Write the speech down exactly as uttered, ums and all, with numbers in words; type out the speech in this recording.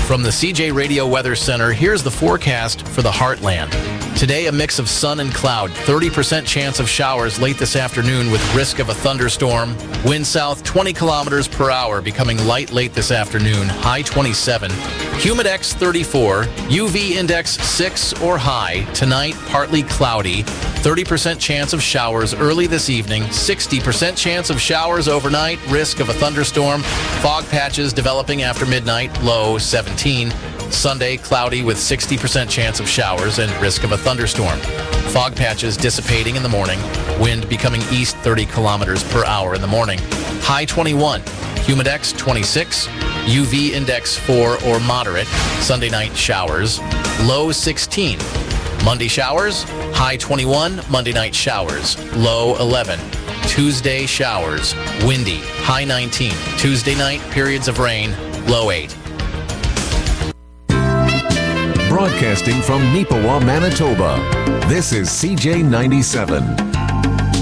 From the C J Radio Weather Center, here's the forecast for the Heartland. Today, a mix of sun and cloud. thirty percent chance of showers late this afternoon with risk of a thunderstorm. Wind south twenty kilometers per hour, becoming light late this afternoon. High twenty-seven. Humidex thirty-four. U V index six or high. Tonight, partly cloudy. thirty percent chance of showers early this evening. sixty percent chance of showers overnight. Risk of a thunderstorm. Fog patches developing after midnight. Low seventeen. Sunday, cloudy with sixty percent chance of showers and risk of a thunderstorm. Fog patches dissipating in the morning. Wind becoming east thirty kilometers per hour in the morning. High twenty-one. Humidex twenty-six. U V index four or moderate. Sunday night showers. Low sixteen. Monday showers. High twenty-one. Monday night showers. Low eleven. Tuesday showers. Windy. High nineteen. Tuesday night periods of rain. Low eight. Broadcasting from Neepawa, Manitoba, this is C J ninety-seven.